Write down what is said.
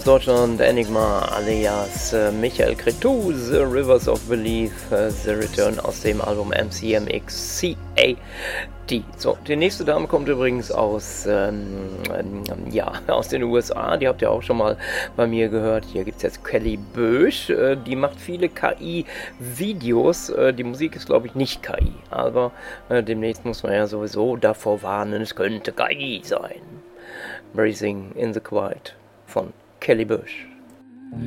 aus Deutschland, Enigma alias Michael Cretu, The Rivers of Belief, The Return aus dem Album MCMXCAD. So, die nächste Dame kommt übrigens aus den USA, die habt ihr auch schon mal bei mir gehört. Hier gibt es jetzt Kelly Bösch, die macht viele KI-Videos, die Musik ist glaube ich nicht KI, aber demnächst muss man ja sowieso davor warnen, es könnte KI sein. Breathing in the Quiet von Kelly Bösch.